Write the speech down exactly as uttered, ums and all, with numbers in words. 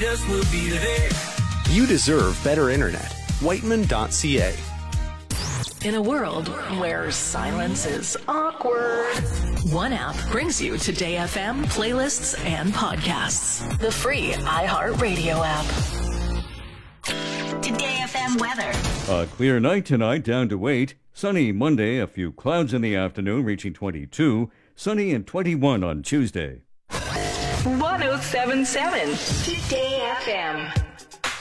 need us, we'll be there. You deserve better internet. Whiteman dot c a. In a world where silence is awkward, one app brings you Today F M playlists and podcasts. The free iHeartRadio app. Today F M weather. A clear night tonight, down to eight. Sunny Monday, a few clouds in the afternoon, reaching twenty-two. Sunny and twenty-one on Tuesday. one oh seven point seven Today F M.